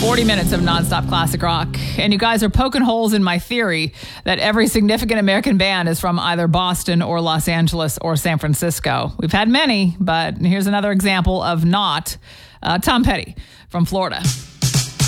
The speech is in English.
40 minutes of nonstop classic rock. And you guys are poking holes in my theory that every significant American band is from either Boston or Los Angeles or San Francisco. We've had many, but here's another example of not. Tom Petty from Florida.